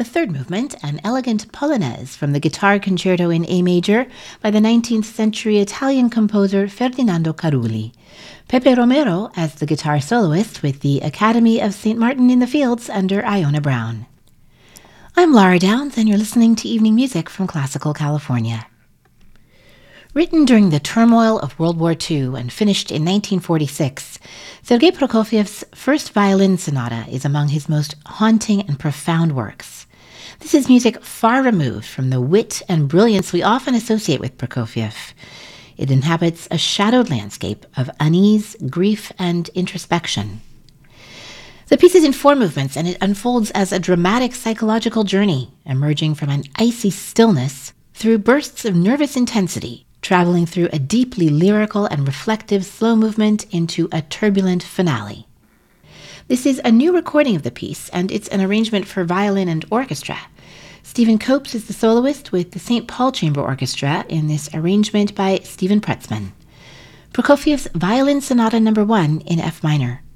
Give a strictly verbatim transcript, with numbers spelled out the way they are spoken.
The third movement, an elegant polonaise from the Guitar Concerto in A major by the nineteenth century Italian composer Ferdinando Carulli. Pepe Romero as the guitar soloist with the Academy of Saint Martin in the Fields under Iona Brown. I'm Laura Downs, and you're listening to Evening Music from Classical California. Written during the turmoil of World War Two and finished in nineteen forty-six, Sergei Prokofiev's First Violin Sonata is among his most haunting and profound works. This is music far removed from the wit and brilliance we often associate with Prokofiev. It inhabits a shadowed landscape of unease, grief, and introspection. The piece is in four movements, and it unfolds as a dramatic psychological journey, emerging from an icy stillness through bursts of nervous intensity, traveling through a deeply lyrical and reflective slow movement into a turbulent finale. This is a new recording of the piece, and it's an arrangement for violin and orchestra. Stephen Copes is the soloist with the Saint Paul Chamber Orchestra in this arrangement by Stephen Pretzman. Prokofiev's Violin Sonata number one in F minor.